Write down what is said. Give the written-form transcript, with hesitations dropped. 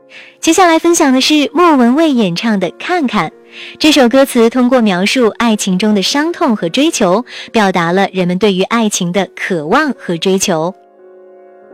接下来分享的是莫文蔚演唱的《看看》。这首歌词通过描述爱情中的伤痛和追求，表达了人们对于爱情的渴望和追求。